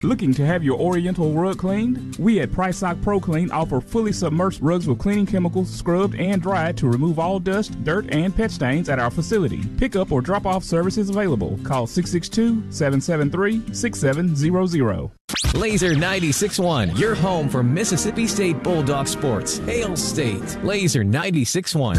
Looking to have your Oriental rug cleaned? We at Price Sock Pro Clean offer fully submerged rugs with cleaning chemicals, scrubbed and dried to remove all dust, dirt, and pet stains at our facility. Pickup or drop-off services available. Call 662-773-6700. Laser 96.1, your home for Mississippi State Bulldog sports. Hail State. Laser 96.1.